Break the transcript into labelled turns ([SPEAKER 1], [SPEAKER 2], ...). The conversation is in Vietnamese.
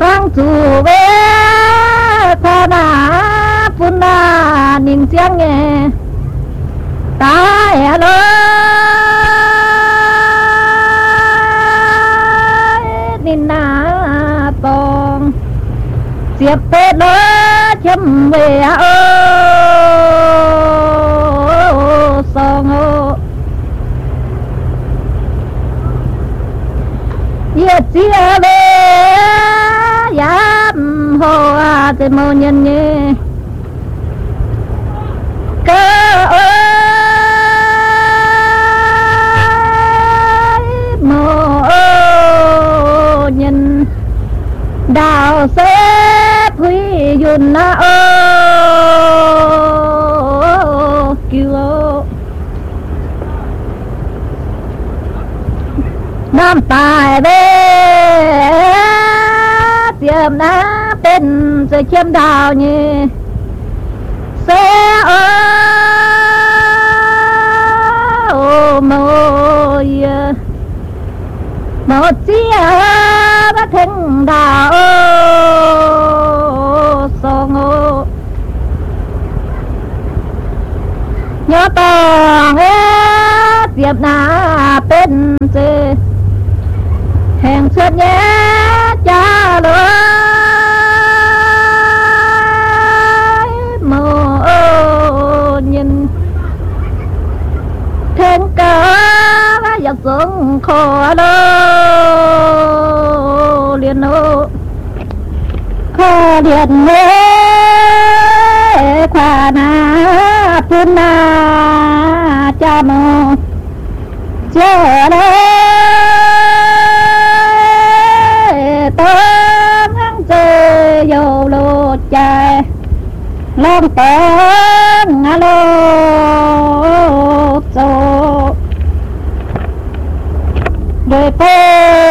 [SPEAKER 1] sang chủ về thà na phun na nín tiếng nghe ta e lơ nín na tòng diệp tết lơ chấm về song yết chia về yam hồ te mô nhân nhé cơ mô nhân đào xếp huy yun na kêuน้ำตายเบ้เตรียมน้ำเป็นเสือเข้มดาวนี่เสียโอ้โมยโมเจียมาถึงดาวสองยอตองเตรียมน้ำเป็นเสือแห่งเชิดแย่จ้าเลยโมยินเทงเก๋อยากส่งขอโลเรียนโนขอเรียนเมื่อขวานาพุนนาจาโมเจอเลยtóm hắn chơi vô lô chạy long tóm alo rồi